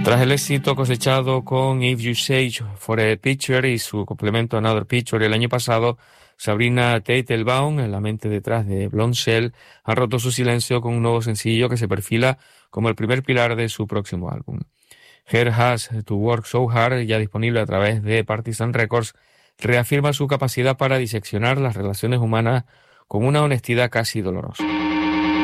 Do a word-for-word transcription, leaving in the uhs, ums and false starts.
Tras el éxito cosechado con If You Say for a Picture y su complemento Another Picture el año pasado, Sabrina Teitelbaum, en la mente detrás de Blonde Shell, ha roto su silencio con un nuevo sencillo que se perfila como el primer pilar de su próximo álbum. Her Has to Work So Hard, ya disponible a través de Partisan Records, reafirma su capacidad para diseccionar las relaciones humanas con una honestidad casi dolorosa.